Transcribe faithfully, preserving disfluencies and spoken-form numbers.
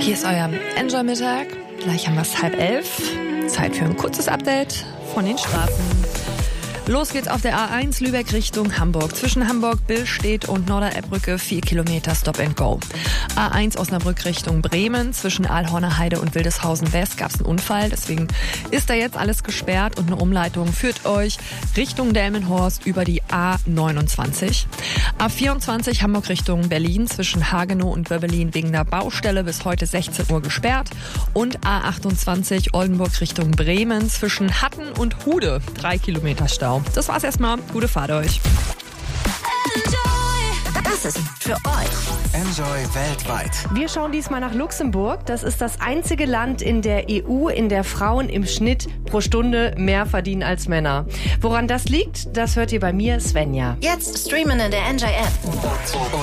Hier ist euer Enjoy-Mittag. Gleich haben wir es halb elf. Zeit für ein kurzes Update von den Straßen. Los geht's auf der A eins Lübeck Richtung Hamburg. Zwischen Hamburg-Billstedt und Norderelbbrücke vier Kilometer Stop and Go. A eins Osnabrück Richtung Bremen. Zwischen Aalhorner Heide und Wildeshausen West gab's einen Unfall. Deswegen ist da jetzt alles gesperrt und eine Umleitung führt euch Richtung Delmenhorst über die A neunundzwanzig. A vierundzwanzig Hamburg Richtung Berlin. Zwischen Hagenow und Wöbbelin wegen der Baustelle bis heute sechzehn Uhr gesperrt. Und A achtundzwanzig Oldenburg Richtung Bremen. Zwischen Hatten und Hude drei Kilometer Stau. Das war's erstmal. Gute Fahrt euch. Das ist für euch. Enjoy weltweit. Wir schauen diesmal nach Luxemburg. Das ist das einzige Land in der E U, in der Frauen im Schnitt pro Stunde mehr verdienen als Männer. Woran das liegt, das hört ihr bei mir, Svenja. Jetzt streamen in der Enjoy App.